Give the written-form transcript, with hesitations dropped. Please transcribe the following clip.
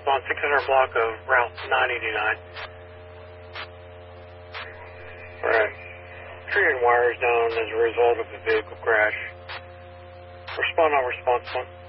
response, 600 block of Route 989. Alright. Tree and wires down as a result of the vehicle crash. Respond on response 1.